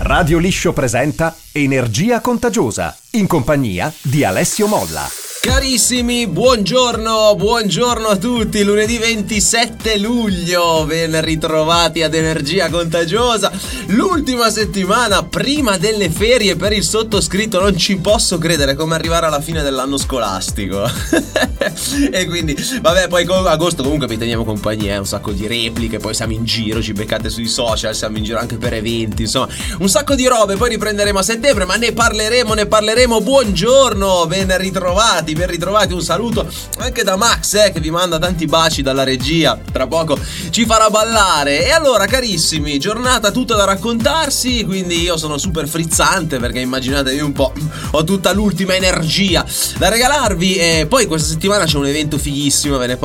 Radio Liscio presenta Energia Contagiosa, in compagnia di Alessio Molla. Carissimi, buongiorno a tutti, lunedì 27 luglio, ben ritrovati ad Energia Contagiosa, l'ultima settimana prima delle ferie per il sottoscritto, non ci posso credere, come arrivare alla fine dell'anno scolastico. E quindi, vabbè, poi agosto comunque vi teniamo compagnia, un sacco di repliche, poi siamo in giro, ci beccate sui social, siamo in giro anche per eventi, insomma, un sacco di robe, poi riprenderemo a settembre, ma ne parleremo, buongiorno, ben ritrovati, un saluto anche da Max che vi manda tanti baci dalla regia, tra poco ci farà ballare. E allora carissimi, giornata tutta da raccontarsi, quindi io sono super frizzante perché immaginatevi un po', ho tutta l'ultima energia da regalarvi. E poi questa settimana c'è un evento fighissimo, ve ne